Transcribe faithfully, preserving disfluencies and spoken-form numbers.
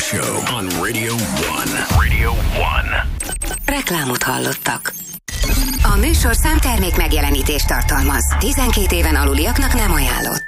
Show on Radio One. Radio One. Reklámot hallottak. A műsor számtermék megjelenítést tartalmaz. tizenkét éven aluliaknak nem ajánlott.